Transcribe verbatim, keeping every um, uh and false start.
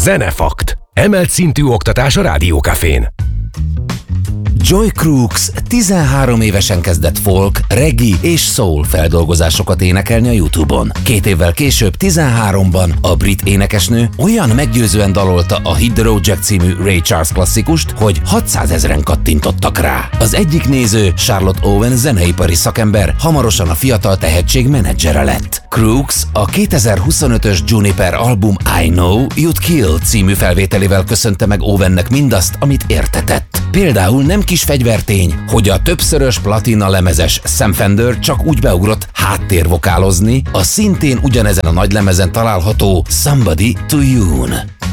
Zenefakt. Emelt szintű oktatás a Rádiókafén. Joy Crookes tizenhárom évesen kezdett folk, reggae és soul feldolgozásokat énekelni a YouTube-on. Két évvel később, tizenháromban a brit énekesnő olyan meggyőzően dalolta a Hit the Road Jack című Ray Charles klasszikust, hogy hatszázezren kattintottak rá. Az egyik néző, Charlotte Owen zeneipari szakember, hamarosan a fiatal tehetség menedzsere lett. Crookes a kétezer-huszonötös Juniper album I Know You'd Kill című felvételével köszönte meg Owennek mindazt, amit értetett. Például nem kis fegyvertény, hogy a többszörös platina lemezes Sam Fender csak úgy beugrott háttérvokálozni a szintén ugyanezen a nagylemezen található Somebody to You-n.